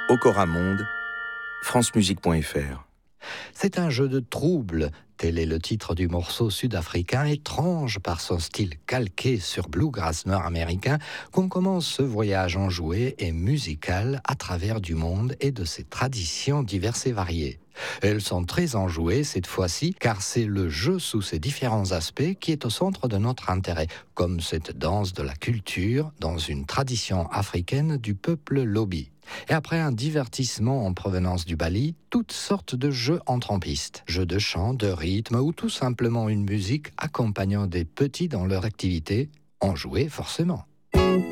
Okora Monde, francemusique.fr. C'est un jeu de trouble, tel est le titre du morceau sud-africain, étrange par son style calqué sur bluegrass nord-américain, qu'on commence ce voyage enjoué et musical à travers du monde et de ses traditions diverses et variées. Elles sont très enjouées cette fois-ci, car c'est le jeu sous ses différents aspects qui est au centre de notre intérêt, comme cette danse de la culture dans une tradition africaine du peuple Lobi. Et après un divertissement en provenance du Bali, toutes sortes de jeux entrent en piste. Jeux de chant, de rythme ou tout simplement une musique accompagnant des petits dans leur activité, enjouée forcément.